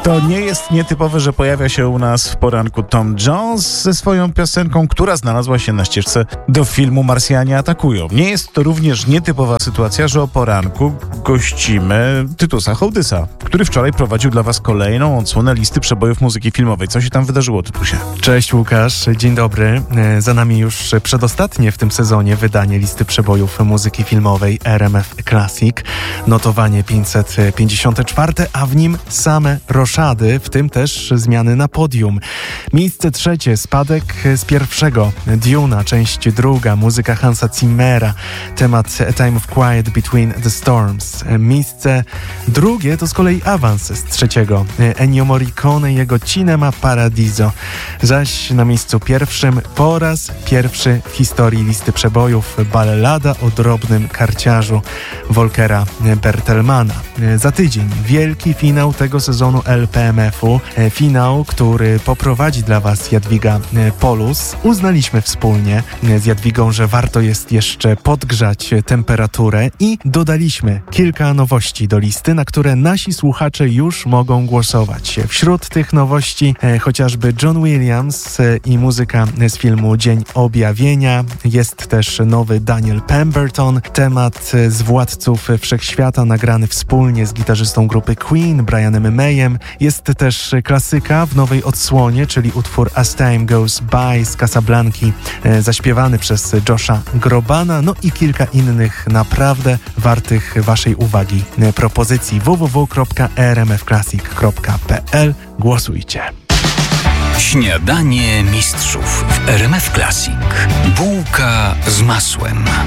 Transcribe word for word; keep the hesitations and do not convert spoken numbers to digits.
To nie jest nietypowe, że pojawia się u nas w poranku Tom Jones ze swoją piosenką, która znalazła się na ścieżce do filmu Marsjanie atakują. Nie jest to również nietypowa sytuacja, że o poranku gościmy Tytusa Hołdysa, który wczoraj prowadził dla was kolejną odsłonę listy przebojów muzyki filmowej. Co się tam wydarzyło, Tytusie? Cześć Łukasz, dzień dobry. Za nami już przedostatnie w tym sezonie wydanie listy przebojów muzyki filmowej R M F Classic. Notowanie pięćset pięćdziesiąte czwarte, a w nim same roszady, w tym też zmiany na podium. Miejsce trzecie, spadek z pierwszego. Duna, część druga, muzyka Hansa Zimmera, temat A Time of Quiet Between the Storms. Miejsce drugie to z kolei awans z trzeciego. Ennio Morricone i jego Cinema Paradiso. Zaś na miejscu pierwszym po raz pierwszy w historii listy przebojów ballada o drobnym karciarzu Volkera Bertelmana. Za tydzień wielki finał tego sezonu L P M F-u. Finał, który poprowadzi dla was Jadwiga Polus. Uznaliśmy wspólnie z Jadwigą, że warto jest jeszcze podgrzać temperaturę i dodaliśmy kilka nowości do listy, na które nasi słuchacze już mogą głosować. Wśród tych nowości e, chociażby John Williams e, i muzyka z filmu Dzień Objawienia. Jest też nowy Daniel Pemberton, temat e, z Władców Wszechświata nagrany wspólnie z gitarzystą grupy Queen, Brianem Mayem. Jest też klasyka w nowej odsłonie, czyli utwór As Time Goes By z Casablanki, e, zaśpiewany przez Josha Grobana, no i kilka innych naprawdę wartych waszej uwagi e, propozycji. w w w kropka r m f classic kropka p l. Głosujcie. Śniadanie mistrzów w R M F Classic. Bułka z masłem.